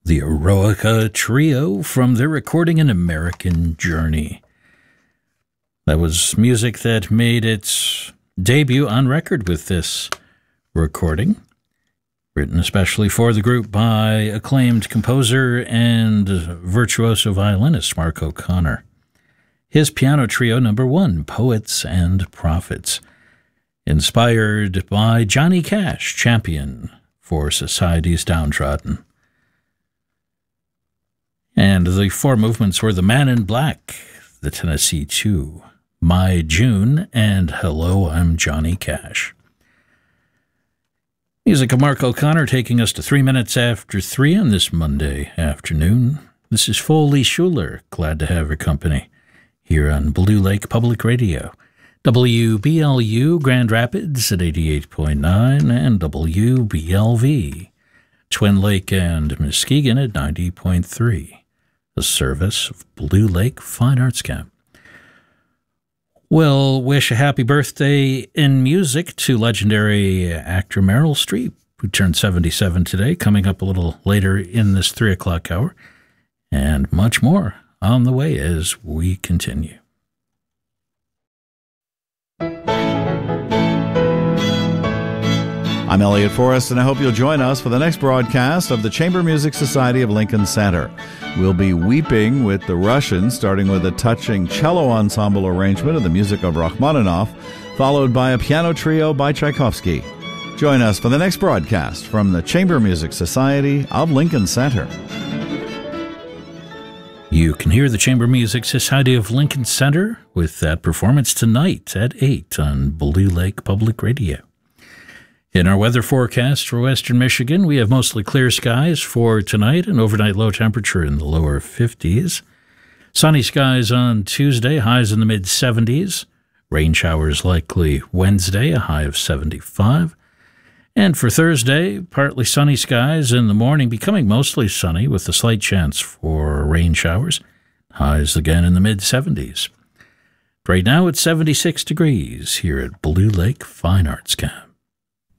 The Eroica Trio from their recording An American Journey. That was music that made its debut on record with this recording, written especially for the group by acclaimed composer and virtuoso violinist Mark O'Connor. His piano trio number 1, Poets and Prophets, inspired by Johnny Cash, champion for society's downtrodden. And the 4 movements were The Man in Black, the Tennessee 2, My June, and Hello, I'm Johnny Cash. Music of Mark O'Connor taking us to 3 minutes after 3 on this Monday afternoon. This is Foley Schuler, glad to have your company here on Blue Lake Public Radio. WBLU Grand Rapids at 88.9 and WBLV Twin Lake and Muskegon at 90.3. A service of Blue Lake Fine Arts Camp. We'll wish a happy birthday in music to legendary actor Meryl Streep, who turned 77 today, coming up a little later in this 3 o'clock hour, and much more on the way as we continue. I'm Elliot Forrest, and I hope you'll join us for the next broadcast of the Chamber Music Society of Lincoln Center. We'll be weeping with the Russians, starting with a touching cello ensemble arrangement of the music of Rachmaninoff, followed by a piano trio by Tchaikovsky. Join us for the next broadcast from the Chamber Music Society of Lincoln Center. You can hear the Chamber Music Society of Lincoln Center with that performance tonight at 8 on Blue Lake Public Radio. In our weather forecast for western Michigan, we have mostly clear skies for tonight, an overnight low temperature in the lower 50s. Sunny skies on Tuesday, highs in the mid-70s. Rain showers likely Wednesday, a high of 75. And for Thursday, partly sunny skies in the morning, becoming mostly sunny with a slight chance for rain showers. Highs again in the mid-70s. Right now it's 76 degrees here at Blue Lake Fine Arts Camp.